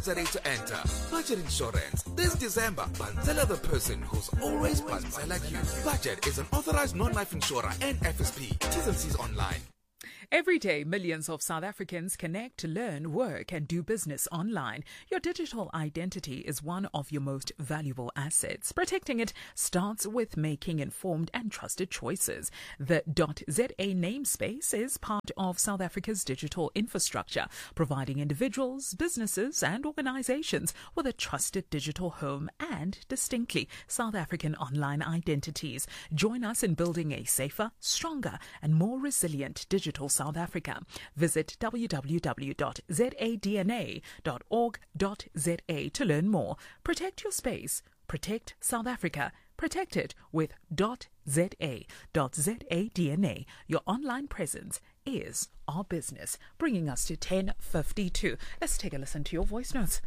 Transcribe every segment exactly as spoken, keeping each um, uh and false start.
za to enter. Budget Insurance. This December, Banzela the person who's always Banzela you. Budget is an authorized non-life insurer and F S P. T's and C's online. Every day, millions of South Africans connect, learn, work, and do business online. Your digital identity is one of your most valuable assets. Protecting it starts with making informed and trusted choices. The .za namespace is part of South Africa's digital infrastructure, providing individuals, businesses, and organizations with a trusted digital home and distinctly South African online identities. Join us in building a safer, stronger, and more resilient digital South Africa. Visit w w w dot z a d n a dot org dot z a to learn more. Protect your space. Protect South Africa. Protect it with .za. .zadna. Your online presence is our business. Bringing us to ten fifty-two. Let's take a listen to your voice notes.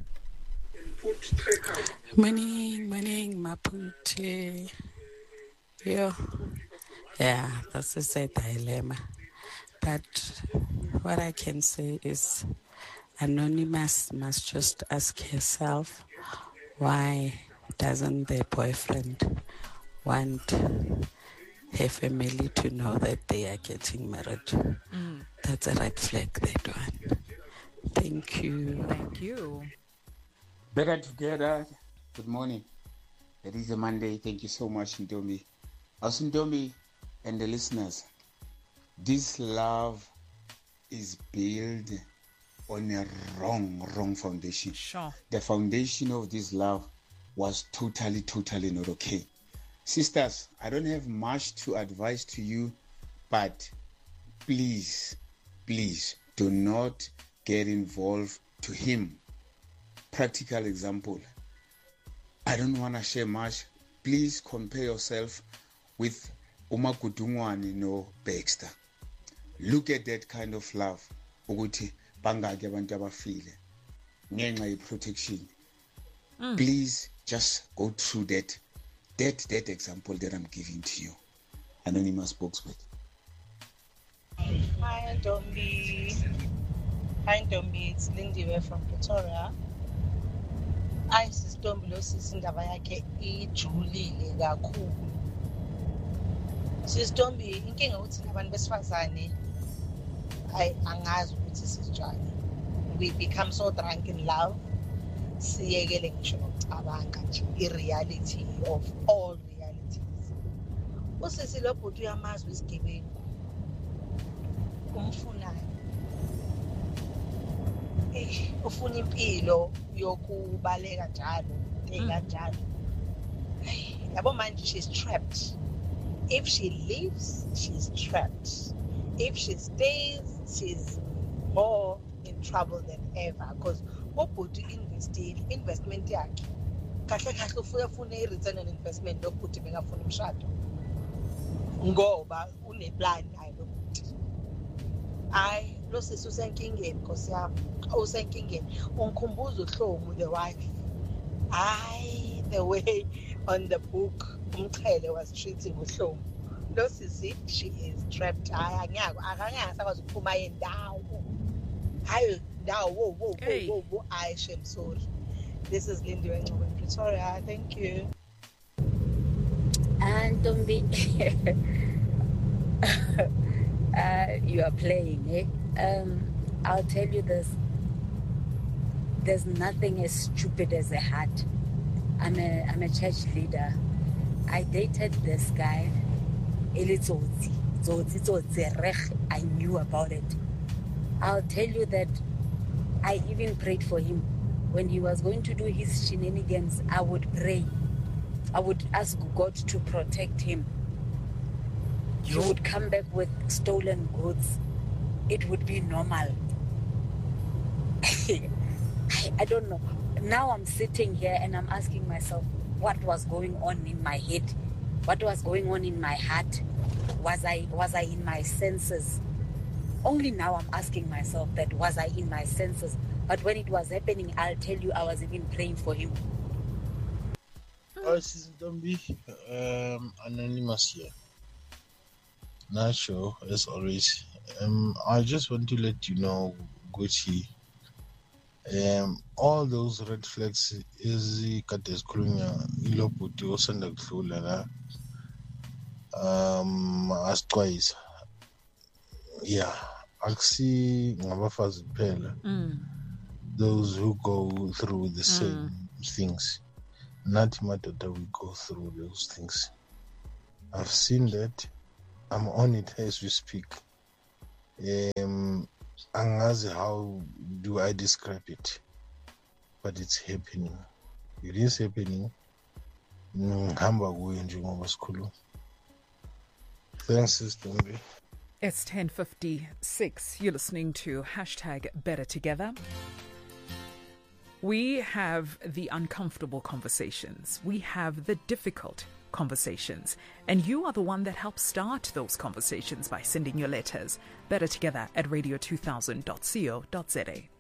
Morning, morning, Mapuche. Yeah, yeah, that's a sad dilemma. But what I can say is Anonymous must just ask herself, why doesn't the boyfriend want her family to know that they are getting married? Mm. That's a red flag, that one. Thank you. Thank you. Better together. Good morning. It is a Monday. Thank you so much, Ndomi. Also, Ndomi and the listeners. This love is built on a wrong, wrong foundation. Sure. The foundation of this love was totally, totally not okay. Sisters, I don't have much to advise to you, but please, please do not get involved to him. Practical example. I don't want to share much. Please compare yourself with Uma Kudungwani no Baxter. Look at that kind of love. Ukuthi bangaki abantu abafile ngenxa protection. Please just go through that that that example that I'm giving to you. Anonymous spokesman. Hi Ntombi. Hi Ntombi, it's Lindiwe from Pretoria. I Ntombi lo sisi indaba yakhe ijulile kakhulu. Sis Ntombi, inkinga ukuthi abantu besifazane I angazi ukuthi sisijani. We become so drunk in love. Siyekele ngisho nokucabanga nje i-reality of all realities. Usisi lo bhuti uyamazwa isigebengu. Umfunayo. Eh, ufuna impilo yokubaleka njalo, teka njalo. Yabo manje she's trapped. If she leaves, she's trapped. If she stays, she's more in trouble than ever. Because what would you invest in? Investment yakhe. Kahle kahle ufuna i-return on investment lokuthi bengafuna umshado. Ngoba uneplan naye lokuthi. Ay, lo sisi usenkingeni Nkosi yami. Usenkingeni. Ungikhumbuza uHlomu the wife. Ay, the way on the book Umchele was treating uHlomu. Lo sisi, she is trapped. Ay, angiyako akangasakwazi ukuphuma yendawo. Hayi ndawo wo wo wo wo I am sorry. This is Lindy Wenco in Pretoria. Thank you. And don't be uh, you are playing, eh? Um, I'll tell you this. There's nothing as stupid as a heart. I'm a I'm a church leader. I dated this guy. I knew about it. I'll tell you that I even prayed for him. When he was going to do his shenanigans, I would pray. I would ask God to protect him. He would come back with stolen goods. It would be normal. I, I don't know. Now I'm sitting here and I'm asking myself, what was going on in my head? What was going on in my heart? Was I was I in my senses? Only now I'm asking myself that, was I in my senses? But when it was happening, I'll tell you, I was even praying for him. Oh, this is Ntombi, um, Anonymous here. Not sure, as always. Um, I just want to let you know, Gucci, Um, all those red flags is kade sikhulunywa ilo bhuti osanda kudlula la. Um, asixwayisa. Yeah, akusi ngabafazi kuphela. Mm. Those who go through the same mm. things. Nathi madoda we go through those things. I've seen that. I'm on it as we speak. Um, angazi, how do I describe it? But it's happening. It is happening. Ngihamba kuye njengoba sikhuluma. Thanks, Sister Mbe. It's ten fifty-six. You're listening to hashtag Better Together. We have the uncomfortable conversations. We have the difficult conversations. And you are the one that helps start those conversations by sending your letters. Better Together at radio two thousand dot co dot za.